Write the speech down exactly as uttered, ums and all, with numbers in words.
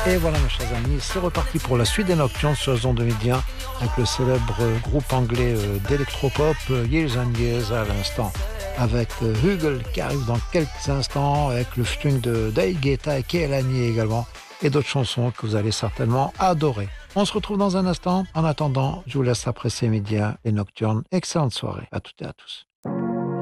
Et voilà mes chers amis, c'est reparti pour la suite des Nocturnes sur les ondes de Midi un avec le célèbre groupe anglais euh, d'électropop euh, Years and Years à l'instant avec euh, Hugel qui arrive dans quelques instants avec le featuring de David Guetta et Kehlani également et d'autres chansons que vous allez certainement adorer. On se retrouve dans un instant. En attendant, je vous laisse apprécier Midi un et Nocturnes. Excellente soirée à toutes et à tous.